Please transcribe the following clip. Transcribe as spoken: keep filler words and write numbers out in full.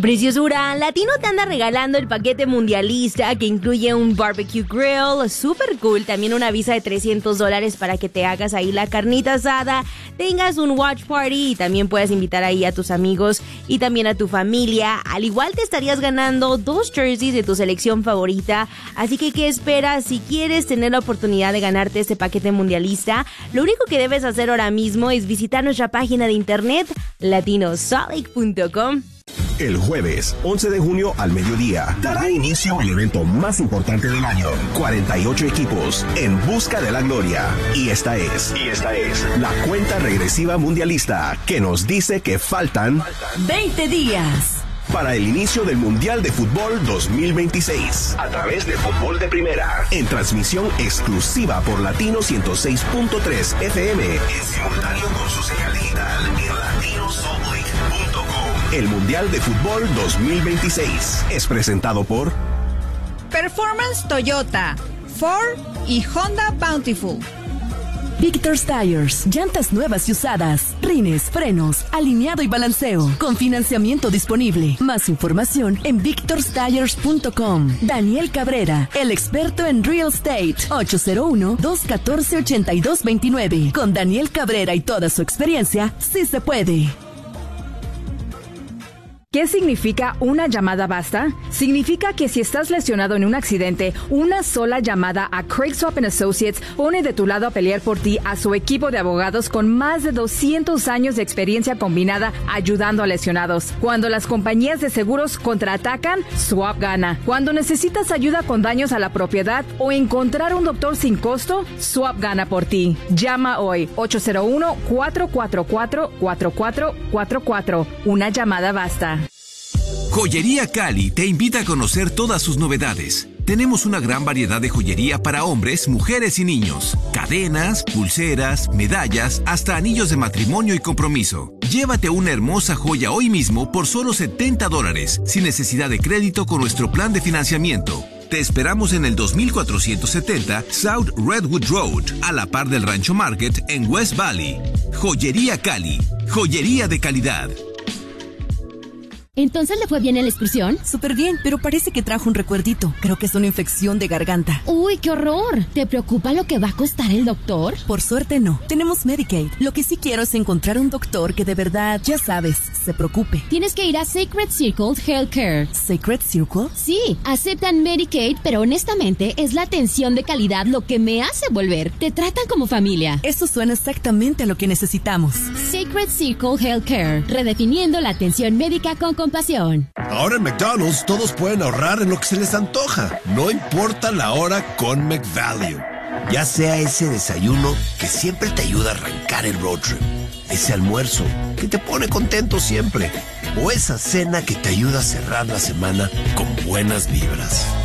Preciosura, Latino te anda regalando el paquete mundialista que incluye un barbecue grill super cool, también una visa de trescientos dólares para que te hagas ahí la carnita asada, tengas un watch party y también puedas invitar ahí a tus amigos y también a tu familia. Al igual te estarías ganando dos jerseys de tu selección favorita, así que ¿qué esperas? Si quieres tener la oportunidad de ganarte este paquete mundialista, lo único que debes hacer ahora mismo es visitar nuestra página de internet latino salt lake punto com. El jueves once de junio al mediodía dará inicio el evento más importante del año. cuarenta y ocho equipos en busca de la gloria. Y esta es, y esta es la cuenta regresiva mundialista que nos dice que faltan veinte días para el inicio del Mundial de Fútbol dos mil veintiséis. A través de Fútbol de Primera. En transmisión exclusiva por Latino ciento seis punto tres F M. En simultáneo con su señal digital en latino salt lake punto com. El Mundial de Fútbol dos mil veintiséis es presentado por Performance Toyota, Ford y Honda Bountiful. Victor's Tires, llantas nuevas y usadas, rines, frenos, alineado y balanceo, con financiamiento disponible. Más información en victors tires punto com. Daniel Cabrera, el experto en real estate, ocho cero uno, dos uno cuatro, ocho dos dos nueve. Con Daniel Cabrera y toda su experiencia, sí se puede. ¿Qué significa una llamada basta? Significa que si estás lesionado en un accidente, una sola llamada a Craig Swap and Associates pone de tu lado a pelear por ti a su equipo de abogados con más de doscientos años de experiencia combinada ayudando a lesionados. Cuando las compañías de seguros contraatacan, Swap gana. Cuando necesitas ayuda con daños a la propiedad o encontrar un doctor sin costo, Swap gana por ti. Llama hoy ocho cero uno, cuatro cuatro cuatro, cuatro cuatro cuatro cuatro. Una llamada basta. Joyería Cali te invita a conocer todas sus novedades. Tenemos una gran variedad de joyería para hombres, mujeres y niños. Cadenas, pulseras, medallas, hasta anillos de matrimonio y compromiso. Llévate una hermosa joya hoy mismo por solo setenta dólares, sin necesidad de crédito con nuestro plan de financiamiento. Te esperamos en el dos mil cuatrocientos setenta South Redwood Road, a la par del Rancho Market en West Valley. Joyería Cali, joyería de calidad. ¿Entonces le fue bien en la excursión? Súper bien, pero parece que trajo un recuerdito. Creo que es una infección de garganta. ¡Uy, qué horror! ¿Te preocupa lo que va a costar el doctor? Por suerte no. Tenemos Medicaid. Lo que sí quiero es encontrar un doctor que de verdad, ya sabes, se preocupe. Tienes que ir a Sacred Circle Healthcare. ¿Sacred Circle? Sí, aceptan Medicaid, pero honestamente es la atención de calidad lo que me hace volver. Te tratan como familia. Eso suena exactamente a lo que necesitamos. Sacred Circle Healthcare, redefiniendo la atención médica con compasión. Ahora en McDonald's todos pueden ahorrar en lo que se les antoja, no importa la hora con McValue. Ya sea ese desayuno que siempre te ayuda a arrancar el road trip, ese almuerzo que te pone contento siempre, o esa cena que te ayuda a cerrar la semana con buenas vibras.